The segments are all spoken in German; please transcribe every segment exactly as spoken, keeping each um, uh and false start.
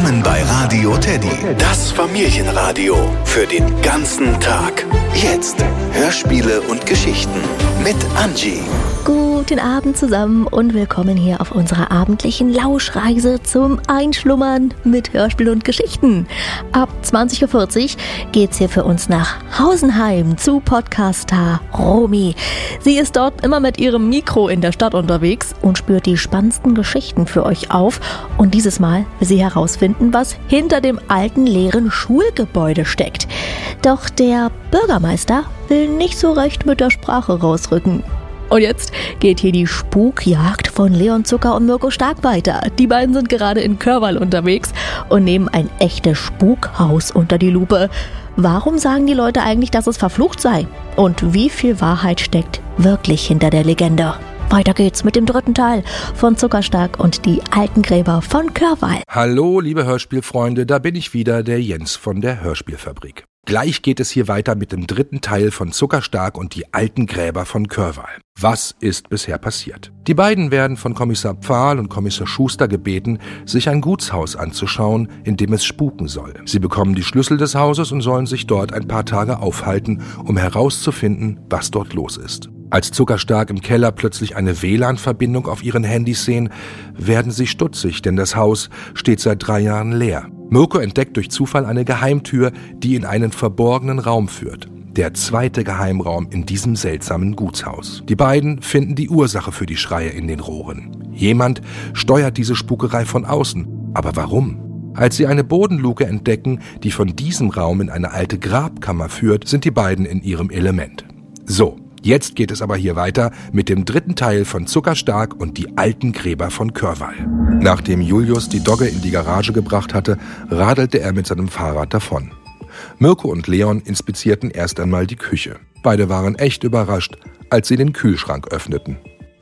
Willkommen bei Radio Teddy, das Familienradio für den ganzen Tag. Jetzt Hörspiele und Geschichten mit Angie. Guten Abend zusammen und willkommen hier auf unserer abendlichen Lauschreise zum Einschlummern mit Hörspiel und Geschichten. Ab zwanzig Uhr vierzig geht's hier für uns nach Hausenheim zu Podcaster Romy. Sie ist dort immer mit ihrem Mikro in der Stadt unterwegs und spürt die spannendsten Geschichten für euch auf. Und dieses Mal will sie herausfinden, was hinter dem alten leeren Schulgebäude steckt. Doch der Bürgermeister will nicht so recht mit der Sprache rausrücken. Und jetzt geht hier die Spukjagd von Leon Zucker und Mirko Stark weiter. Die beiden sind gerade in Körwall unterwegs und nehmen ein echtes Spukhaus unter die Lupe. Warum sagen die Leute eigentlich, dass es verflucht sei? Und wie viel Wahrheit steckt wirklich hinter der Legende? Weiter geht's mit dem dritten Teil von Zuckerstark und die alten Gräber von Körwall. Hallo, liebe Hörspielfreunde, da bin ich wieder, der Jens von der Hörspielfabrik. Gleich geht es hier weiter mit dem dritten Teil von Zuckerstark und die alten Gräber von Körwall. Was ist bisher passiert? Die beiden werden von Kommissar Pfahl und Kommissar Schuster gebeten, sich ein Gutshaus anzuschauen, in dem es spuken soll. Sie bekommen die Schlüssel des Hauses und sollen sich dort ein paar Tage aufhalten, um herauszufinden, was dort los ist. Als Zuckerstark im Keller plötzlich eine W L A N-Verbindung auf ihren Handys sehen, werden sie stutzig, denn das Haus steht seit drei Jahren leer. Mirko entdeckt durch Zufall eine Geheimtür, die in einen verborgenen Raum führt. Der zweite Geheimraum in diesem seltsamen Gutshaus. Die beiden finden die Ursache für die Schreie in den Rohren. Jemand steuert diese Spukerei von außen. Aber warum? Als sie eine Bodenluke entdecken, die von diesem Raum in eine alte Grabkammer führt, sind die beiden in ihrem Element. So. Jetzt geht es aber hier weiter mit dem dritten Teil von Zuckerstark und die alten Gräber von Körwall. Nachdem Julius die Dogge in die Garage gebracht hatte, radelte er mit seinem Fahrrad davon. Mirko und Leon inspizierten erst einmal die Küche. Beide waren echt überrascht, als sie den Kühlschrank öffneten.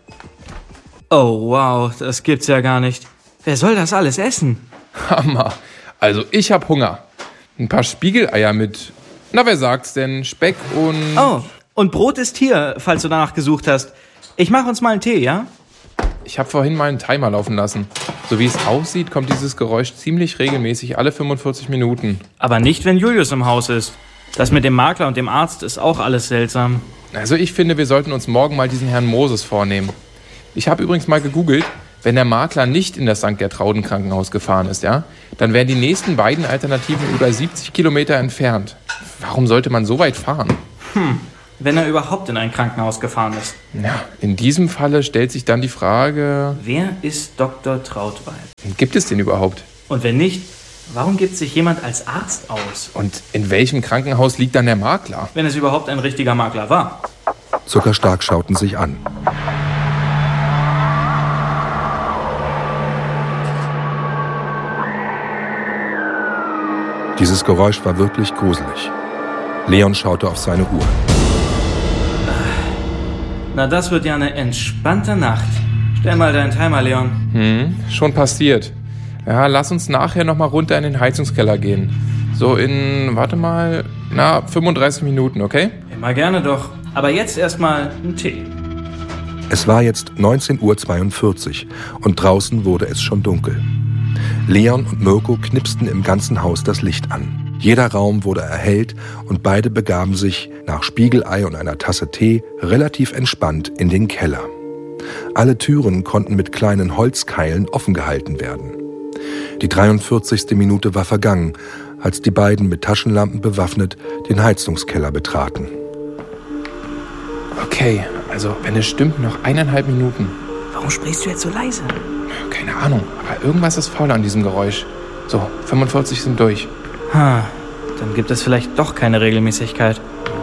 Oh wow, das gibt's ja gar nicht. Wer soll das alles essen? Hammer. Also ich hab Hunger. Ein paar Spiegeleier mit, na wer sagt's denn, Speck und... Oh. Und Brot ist hier, falls du danach gesucht hast. Ich mach uns mal einen Tee, ja? Ich habe vorhin mal einen Timer laufen lassen. So wie es aussieht, kommt dieses Geräusch ziemlich regelmäßig alle fünfundvierzig Minuten. Aber nicht, wenn Julius im Haus ist. Das mit dem Makler und dem Arzt ist auch alles seltsam. Also ich finde, wir sollten uns morgen mal diesen Herrn Moses vornehmen. Ich habe übrigens mal gegoogelt, wenn der Makler nicht in das Sankt Gertrauden Krankenhaus gefahren ist, ja, dann wären die nächsten beiden Alternativen über siebzig Kilometer entfernt. Warum sollte man so weit fahren? Hm. Wenn er überhaupt in ein Krankenhaus gefahren ist. Ja, in diesem Falle stellt sich dann die Frage... Wer ist Doktor Trautwein? Gibt es den überhaupt? Und wenn nicht, warum gibt sich jemand als Arzt aus? Und in welchem Krankenhaus liegt dann der Makler? Wenn es überhaupt ein richtiger Makler war. Zuckerstark schauten sich an. Dieses Geräusch war wirklich gruselig. Leon schaute auf seine Uhr. Na, das wird ja eine entspannte Nacht. Stell mal deinen Timer, Leon. Hm, schon passiert. Ja, lass uns nachher nochmal runter in den Heizungskeller gehen. So in, warte mal, na, fünfunddreißig Minuten, okay? Immer gerne doch. Aber jetzt erstmal einen Tee. Es war jetzt neunzehn Uhr zweiundvierzig und draußen wurde es schon dunkel. Leon und Mirko knipsten im ganzen Haus das Licht an. Jeder Raum wurde erhellt und beide begaben sich nach Spiegelei und einer Tasse Tee relativ entspannt in den Keller. Alle Türen konnten mit kleinen Holzkeilen offen gehalten werden. Die dreiundvierzigste Minute war vergangen, als die beiden mit Taschenlampen bewaffnet den Heizungskeller betraten. Okay, also wenn es stimmt, noch eineinhalb Minuten. Warum sprichst du jetzt so leise? Keine Ahnung, aber irgendwas ist faul an diesem Geräusch. So, fünfundvierzig sind durch. Ha, dann gibt es vielleicht doch keine Regelmäßigkeit.